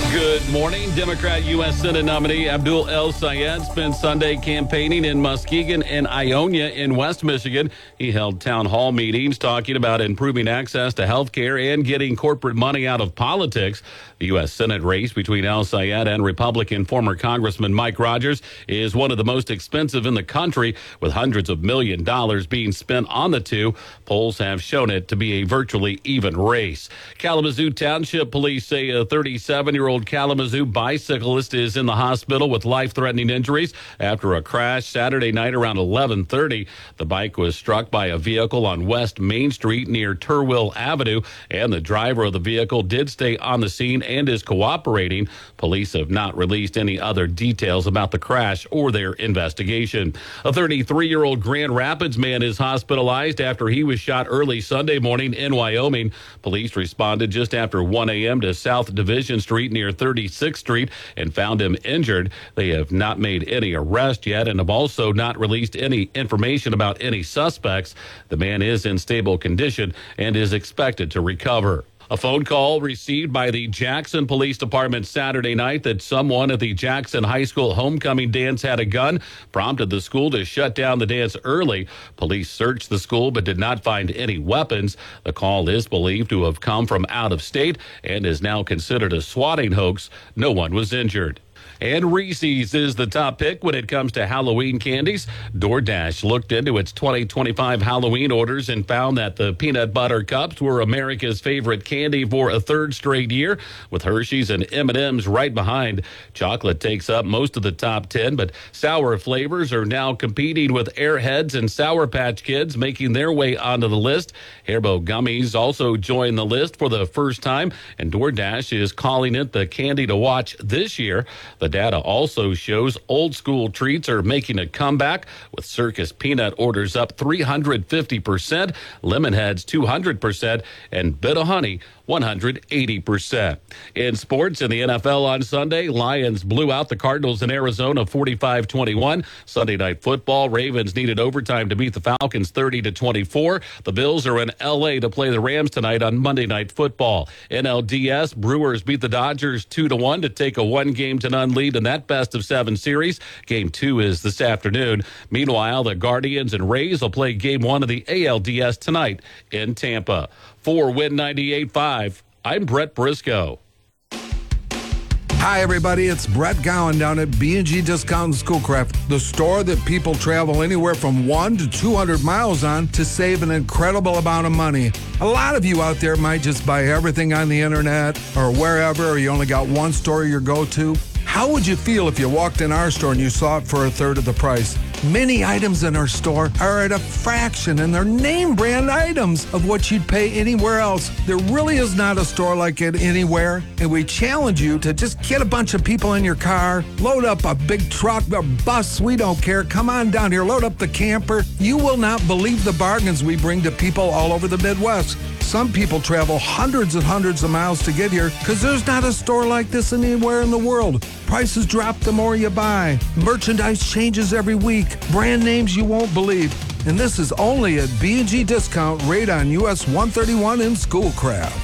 Good morning. Democrat U.S. Senate nominee Abdul El-Sayed spent Sunday campaigning in Muskegon and Ionia in West Michigan. He held town hall meetings talking about improving access to health care and getting corporate money out of politics. The U.S. Senate race between El-Sayed and Republican former Congressman Mike Rogers is one of the most expensive in the country, with hundreds of $millions being spent on the two. Polls have shown it to be a virtually even race. Kalamazoo Township police say a 37-year-old Kalamazoo bicyclist is in the hospital with life-threatening injuries after a crash Saturday night around 11:30. The bike was struck by a vehicle on West Main Street near Turwill Avenue, and the driver of the vehicle did stay on the scene and is cooperating. Police have not released any other details about the crash or their investigation. A 33-year-old Grand Rapids man is hospitalized after he was shot early Sunday morning in Wyoming. Police responded just after 1 a.m. to South Division Street near 36th Street and found him injured. They have not made any arrest yet and have also not released any information about any suspects. The man is in stable condition and is expected to recover. A phone call received by the Jackson Police Department Saturday night that someone at the Jackson High School homecoming dance had a gun prompted the school to shut down the dance early. Police searched the school but did not find any weapons. The call is believed to have come from out of state and is now considered a swatting hoax. No one was injured. And Reese's is the top pick when it comes to Halloween candies. DoorDash looked into its 2025 Halloween orders and found that the peanut butter cups were America's favorite candy for a third straight year, with Hershey's and M&M's right behind. Chocolate takes up most of the top 10, but sour flavors are now competing with Airheads and Sour Patch Kids, making their way onto the list. Haribo gummies also joined the list for the first time, and DoorDash is calling it the candy to watch this year. The data also shows old school treats are making a comeback, with Circus Peanut orders up 350%, Lemonheads 200%, and Bit of Honey 180%. In sports, in the NFL on Sunday, Lions blew out the Cardinals in Arizona 45-21. Sunday Night Football, Ravens needed overtime to beat the Falcons 30-24. The Bills are in L.A. to play the Rams tonight on Monday Night Football. NLDS, Brewers beat the Dodgers 2-1 to take a 1-game-to-none lead in that best-of-7 series. Game 2 is this afternoon. Meanwhile, the Guardians and Rays will play Game 1 of the ALDS tonight in Tampa. For Win 98.5, I'm Brett Briscoe. Hi, everybody. It's Brett Gowan down at B&G Discount and Schoolcraft, the store that people travel anywhere from 1 to 200 miles on to save an incredible amount of money. A lot of you out there might just buy everything on the internet or wherever, or you only got one store you go to. How would you feel if you walked in our store and you saw it for a third of the price? Many items in our store are at a fraction, and they're name brand items of what you'd pay anywhere else. There really is not a store like it anywhere, and we challenge you to just get a bunch of people in your car, load up a big truck, a bus, we don't care. Come on down here, load up the camper. You will not believe the bargains we bring to people all over the Midwest. Some people travel hundreds and hundreds of miles to get here because there's not a store like this anywhere in the world. Prices drop the more you buy. Merchandise changes every week. Brand names you won't believe. And this is only at B&G Discount, right on US 131 in Schoolcraft.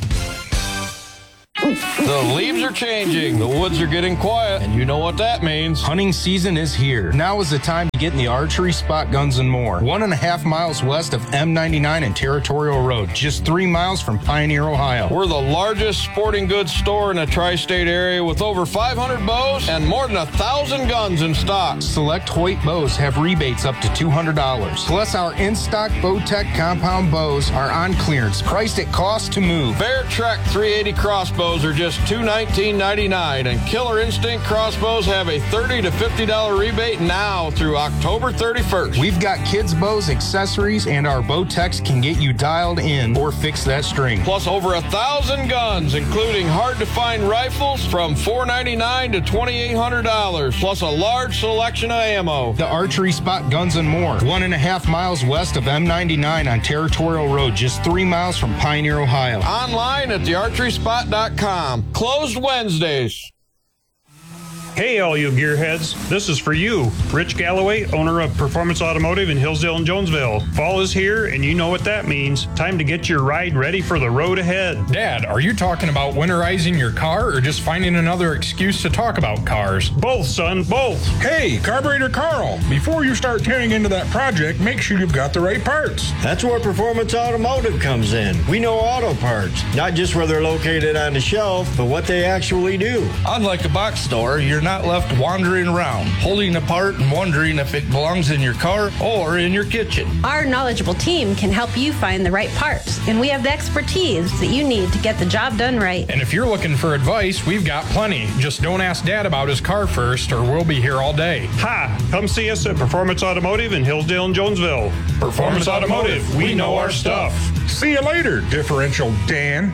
The leaves are changing, the woods are getting quiet, and you know what that means. Hunting season is here. Now is the time to get in the archery spot, Guns and More. 1.5 miles west of M99 and Territorial Road, just 3 miles from Pioneer, Ohio. We're the largest sporting goods store in the tri-state area with over 500 bows and more than 1,000 guns in stock. Select Hoyt bows have rebates up to $200. Plus, our in-stock Bowtech compound bows are on clearance, priced at cost to move. Bear Trek 380 crossbows are just $219.99, and Killer Instinct crossbows have a $30 to $50 rebate now through October 31st. We've got kids' bows, accessories, and our Bowtechs can get you dialed in or fix that string. Plus over 1,000 guns, including hard-to-find rifles from $499 to $2,800, plus a large selection of ammo. The Archery Spot, Guns and More, 1.5 miles west of M99 on Territorial Road, just 3 miles from Pioneer, Ohio. Online at thearcheryspot.com. Closed Wednesdays. Hey, all you gearheads. This is for you. Rich Galloway, owner of Performance Automotive in Hillsdale and Jonesville. Fall is here, and you know what that means. Time to get your ride ready for the road ahead. Dad, are you talking about winterizing your car or just finding another excuse to talk about cars? Both, son, both. Hey, Carburetor Carl, before you start tearing into that project, make sure you've got the right parts. That's where Performance Automotive comes in. We know auto parts, not just where they're located on the shelf, but what they actually do. Unlike a box store, you're not left wandering around, holding a part and wondering if it belongs in your car or in your kitchen. Our knowledgeable team can help you find the right parts, and we have the expertise that you need to get the job done right. And if you're looking for advice, we've got plenty. Just don't ask Dad about his car first, or we'll be here all day. Ha! Come see us at Performance Automotive in Hillsdale and Jonesville. Performance Automotive, we know our stuff. See you later, Differential Dan.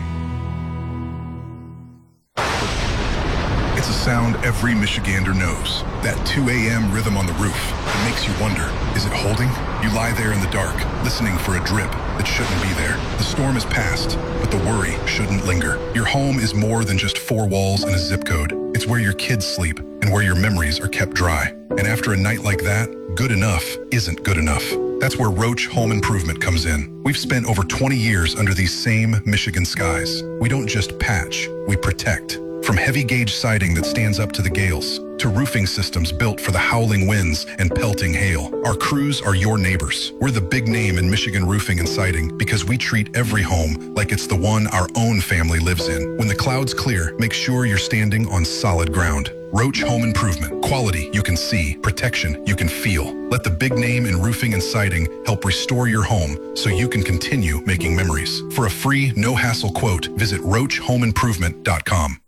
It's a sound every Michigander knows. That 2 a.m. rhythm on the roof. It makes you wonder, is it holding? You lie there in the dark, listening for a drip that shouldn't be there. The storm is past, but the worry shouldn't linger. Your home is more than just 4 walls and a zip code. It's where your kids sleep and where your memories are kept dry. And after a night like that, good enough isn't good enough. That's where Roach Home Improvement comes in. We've spent over 20 years under these same Michigan skies. We don't just patch, we protect. From heavy gauge siding that stands up to the gales, to roofing systems built for the howling winds and pelting hail, our crews are your neighbors. We're the big name in Michigan roofing and siding because we treat every home like it's the one our own family lives in. When the clouds clear, make sure you're standing on solid ground. Roach Home Improvement. Quality you can see, protection you can feel. Let the big name in roofing and siding help restore your home so you can continue making memories. For a free, no-hassle quote, visit roachhomeimprovement.com.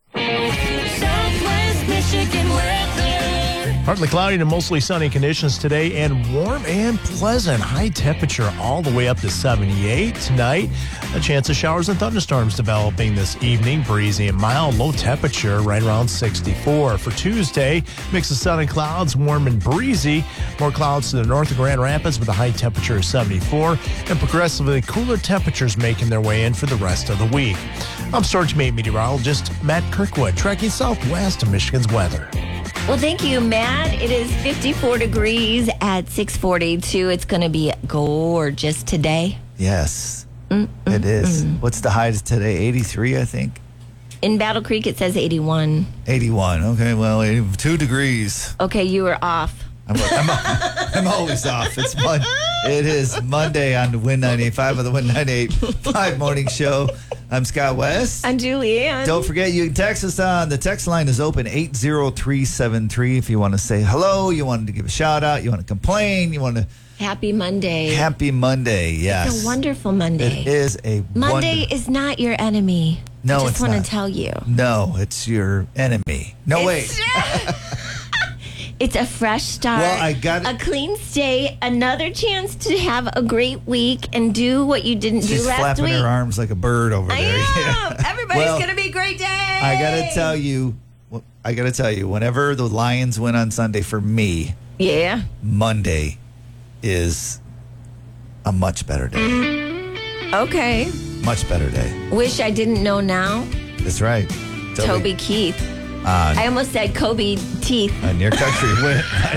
Southwest Michigan weather. Partly cloudy to mostly sunny conditions today and warm and pleasant. High temperature all the way up to 78 tonight. A chance of showers and thunderstorms developing this evening. Breezy and mild. Low temperature right around 64. For Tuesday, mix of sun and clouds, warm and breezy. More clouds to the north of Grand Rapids with a high temperature of 74. And progressively cooler temperatures making their way in for the rest of the week. I'm Storage Mate meteorologist Matt Kirkwood, tracking southwest of Michigan's weather. Well, thank you, Matt. It is 54 degrees at 642. It's going to be gorgeous today. Yes, it is. What's the high today? 83, I think. In Battle Creek, it says 81. 81. Okay, well, 82 degrees. Okay, you were off. I'm always off. It is Monday on the Win 98.5 of the Win 98.5 morning show. I'm Scott West. I'm Julianne. Don't forget, you can text us on. The text line is open, 80373. If you want to say hello, you want to give a shout out, you want to complain, you want to... Happy Monday. Happy Monday, yes. It's a wonderful Monday. It is a Monday is not your enemy. No, I just it's want not. to tell you. No, it's your enemy. No, wait. It's a fresh start, Well, I got a clean slate, another chance to have a great week and do what you didn't do She's last flapping week. her arms like a bird over there. I am. Everybody's Well, going to be a great day. I got to tell you, whenever the Lions win on Sunday for me, Yeah. Monday is a much better day. Okay. Much better day. Wish I didn't know now. That's right. Toby Keith. I almost said Kobe Teeth. On your country win.